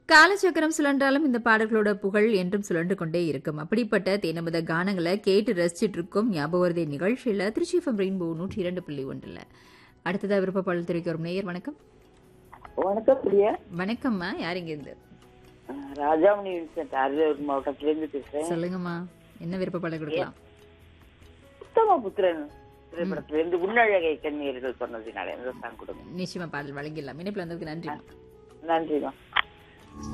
காலச்சக்கரம் சுழன்றாலும் இந்த பாடல்களோட புகழ் என்றும் சுழன்று கொண்டே இருக்கும். அப்படிப்பட்ட தேனமுத கானங்களை கேட்டு ரசிச்சிட்டு இருக்கோம். ஞாபகவர்தே நிகழ்ச்சியில திருச்சி FM ரெயின்போ 102.1. அடுத்ததா விருப்ப பாடல் தெரிவிக்க வரும் நேயர் வணக்கம். வணக்கம் பிரியா. வணக்கம்மா, யார் இங்க இருந்து? ராஜாமணி அரியலூர் மாவட்டத்திலிருந்து பேசுறேன். சொல்லுங்கம்மா, என்ன விருப்ப பாடல் கொடுக்கலாம்? உத்தம புத்திரன் திரைப்படத்திலிருந்து உன்னழகை கண்ணீர்கள் சொன்னதினால எந்த சாங் கொடுங்க. நிச்சயமா பாடல் வழங்கிடலாம். இணைப்புல வந்ததுக்கு நன்றி. நன்றிதான்.